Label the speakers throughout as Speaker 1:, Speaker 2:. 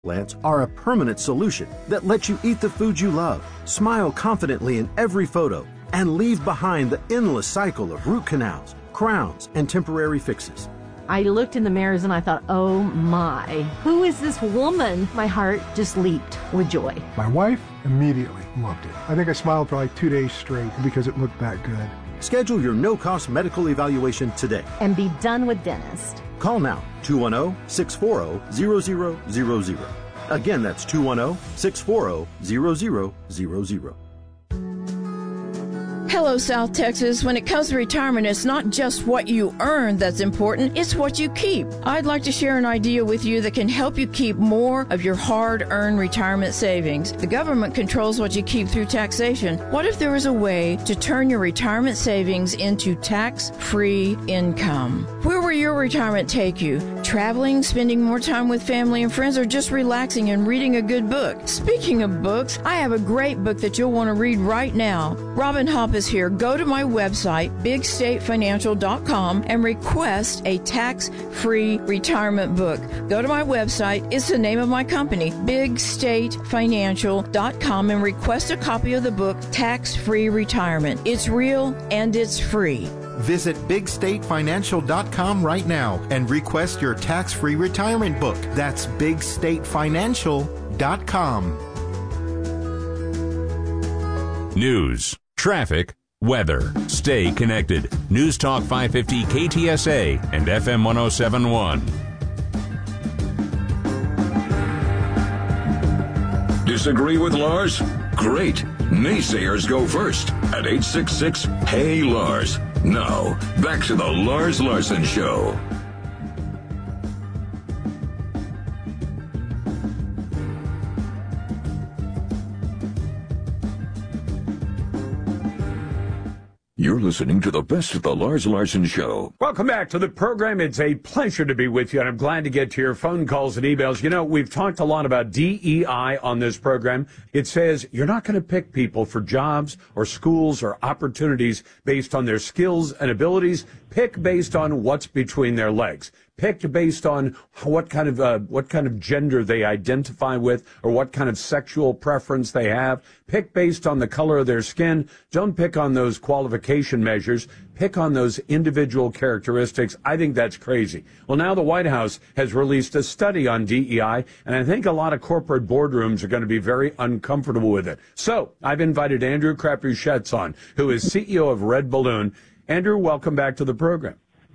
Speaker 1: Plants are a permanent solution that lets you eat the food you love, smile confidently in every photo, and leave behind the endless cycle of root canals, crowns, and temporary fixes.
Speaker 2: I looked in the mirrors and I thought, oh my, who is this woman? My heart just leaped with joy.
Speaker 3: My wife immediately loved it. I think I smiled for like 2 days straight because it looked that good.
Speaker 1: Schedule your no-cost medical evaluation today.
Speaker 2: And be done with dentist.
Speaker 1: Call now, 210-640-0000. Again, that's 210-640-0000.
Speaker 4: Hello, South Texas. When it comes to retirement, it's not just what you earn that's important, it's what you keep. I'd like to share an idea with you that can help you keep more of your hard-earned retirement savings. The government controls what you keep through taxation. What if there was a way to turn your retirement savings into tax-free income? Where will your retirement take you? Traveling, spending more time with family and friends, or just relaxing and reading a good book? Speaking of books, I have a great book that you'll want to read right now. Robin Hopp is here. Go to my website, bigstatefinancial.com, and request a tax-free retirement book. Go to my website. It's the name of my company, bigstatefinancial.com, and request a copy of the book, Tax-Free Retirement. It's real and it's free.
Speaker 5: Visit bigstatefinancial.com right now and request your tax-free retirement book. That's bigstatefinancial.com.
Speaker 6: News, traffic, weather. Stay connected. News Talk 550 KTSA and FM 1071.
Speaker 7: Disagree with Lars? Great. Naysayers go first at 866-HEY-LARS. Now, back to the Lars Larson Show. You're listening to the best of the Lars Larson Show.
Speaker 8: Welcome back to the program. It's a pleasure to be with you, and I'm glad to get to your phone calls and emails. You know, we've talked a lot about DEI on this program. It says you're not going to pick people for jobs or schools or opportunities based on their skills and abilities. Pick based on what's between their legs. Picked based on what kind of gender they identify with or what kind of sexual preference they have. Pick based on the color of their skin. Don't pick on those qualification measures. Pick on those individual characteristics. I think that's crazy. Well, now the White House has released a study on DEI, and I think a lot of corporate boardrooms are going to be very uncomfortable with it. So I've invited Andrew Crapuchettes on, who is CEO of Red Balloon. Andrew, welcome back to the program.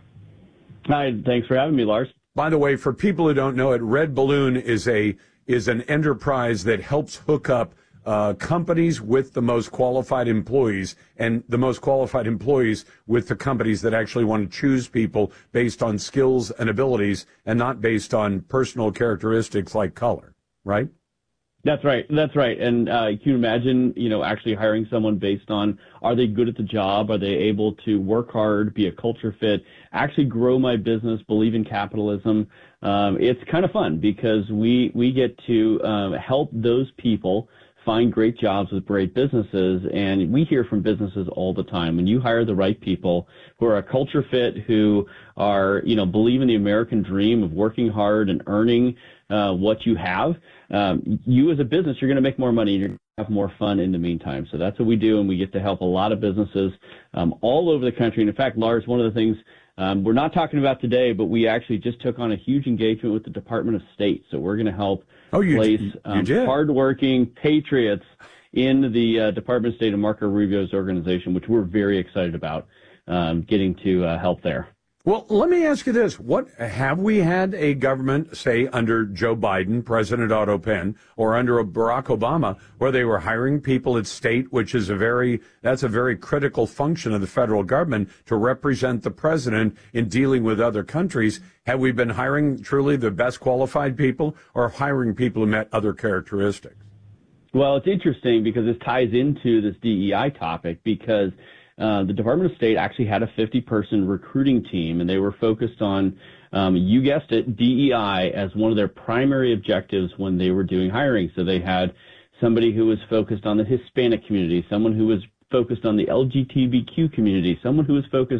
Speaker 9: Hi, thanks for having me, Lars.
Speaker 8: By the way, for people who don't know it, Red Balloon is an enterprise that helps hook up companies with the most qualified employees, and the most qualified employees with the companies that actually want to choose people based on skills and abilities and not based on personal characteristics like color, right?
Speaker 9: That's right. And you can imagine, actually hiring someone based on, are they good at the job? Are they able to work hard, be a culture fit, actually grow my business, believe in capitalism? It's kind of fun because we get to help those people find great jobs with great businesses. And we hear from businesses all the time. When you hire the right people who are a culture fit, who are, believe in the American dream of working hard and earning what you have, you as a business, you're going to make more money and you're going to have more fun in the meantime. So that's what we do, and we get to help a lot of businesses all over the country. And in fact, Lars, one of the things we're not talking about today, but we actually just took on a huge engagement with the Department of State. So we're going to help place hardworking patriots in the Department of State and Marco Rubio's organization, which we're very excited about getting to help there.
Speaker 8: Well, let me ask you this. What have we had a government, say, under Joe Biden, President Otto Penn, or under Barack Obama, where they were hiring people at state, which is that's a very critical function of the federal government to represent the president in dealing with other countries. Have we been hiring truly the best qualified people, or hiring people who met other characteristics?
Speaker 9: Well, it's interesting because this ties into this DEI topic, because the Department of State actually had a 50-person recruiting team, and they were focused on, you guessed it, DEI as one of their primary objectives when they were doing hiring. So they had somebody who was focused on the Hispanic community, someone who was focused on the LGBTQ community, someone who was focused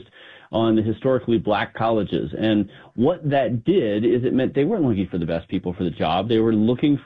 Speaker 9: on the historically black colleges. And what that did is it meant they weren't looking for the best people for the job. They were looking